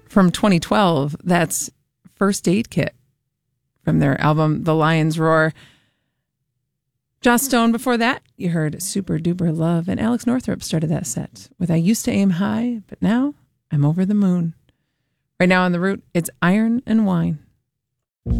from 2012. That's First Aid Kit from their album The Lion's Roar. Joss Stone before that, you heard Super Duper Love, and Alex Northrop started that set with I Used to Aim High, but now I'm Over the Moon. Right now on The Root, it's Iron and Wine.